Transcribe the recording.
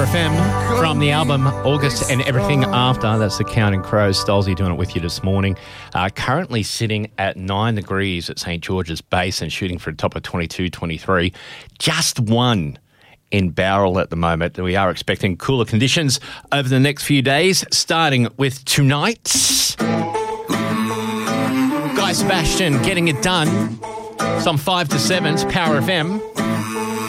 Power FM from the album August and Everything After. That's the Counting Crows. Stolzy doing it with you this morning. Currently sitting at 9 degrees at St. George's Base and shooting for a top of 22, 23. Just one in Bowral at the moment. We are expecting cooler conditions over the next few days, starting with tonight. Guy Sebastian getting it done. Some 5 to 7's Power FM.